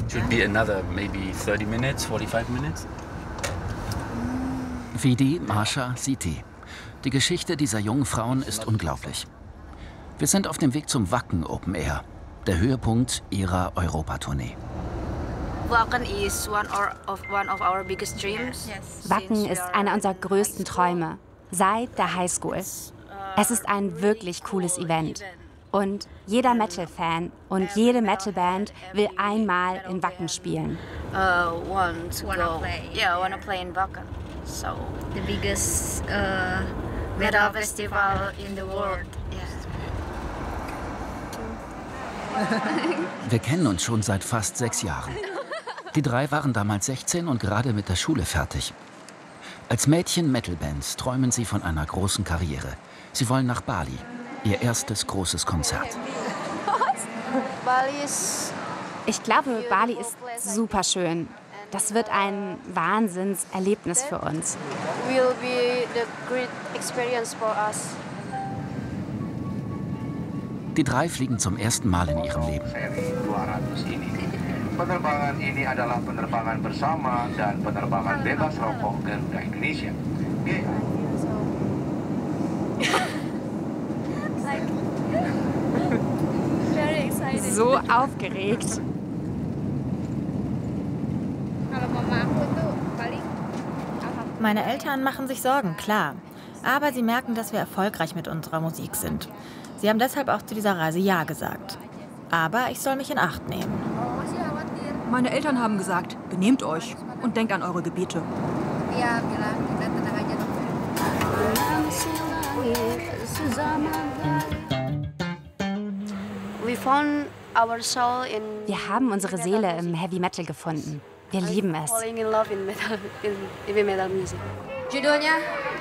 Should be another maybe 30 minutes, 45 minutes. Vidi, Marsha, Siti. Die Geschichte dieser jungen Frauen ist unglaublich. Wir sind auf dem Weg zum Wacken Open Air, der Höhepunkt ihrer Europatournee. Wacken is one of our biggest dreams. Wacken ist einer unserer größten Träume, seit der Highschool. Es ist ein wirklich cooles Event. Und jeder Metal-Fan und jede Metal-Band will einmal in Wacken spielen. Wanna play in Wacken. So the biggest metal festival in the world. Wir kennen uns schon seit fast 6 Jahren. Die 3 waren damals 16 und gerade mit der Schule fertig. Als Mädchen-Metal-Bands träumen sie von einer großen Karriere. Sie wollen nach Bali, ihr erstes großes Konzert. Ich glaube, Bali ist super schön. Das wird ein Wahnsinnserlebnis für uns. Will be the great experience for us. Die 3 fliegen zum ersten Mal in ihrem Leben. Penerbangan ini adalah penerbangan bersama dan penerbangan bebas rokok Garuda Indonesia. So aufgeregt. Meine Eltern machen sich Sorgen, klar. Aber sie merken, dass wir erfolgreich mit unserer Musik sind. Sie haben deshalb auch zu dieser Reise Ja gesagt. Aber ich soll mich in Acht nehmen. Meine Eltern haben gesagt, benehmt euch und denkt an eure Gebete. Wir haben unsere Seele im Heavy Metal gefunden. Wir lieben es. Falling in love in metal music. Judulnya